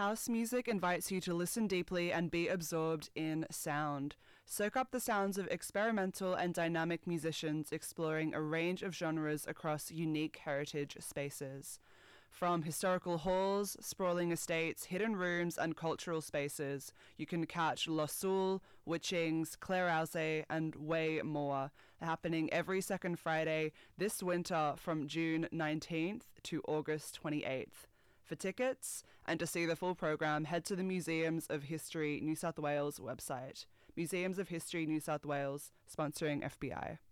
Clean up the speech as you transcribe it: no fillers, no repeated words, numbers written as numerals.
House music invites you to listen deeply and be absorbed in sound. Soak up the sounds of experimental and dynamic musicians exploring a range of genres across unique heritage spaces. From historical halls, sprawling estates, hidden rooms, and cultural spaces, you can catch Le Soul, Witchings, Claire Alze, and way more, happening every second Friday this winter from June 19th to August 28th. For tickets and to see the full program, head to the Museums of History New South Wales website. Museums of History New South Wales, sponsoring FBI.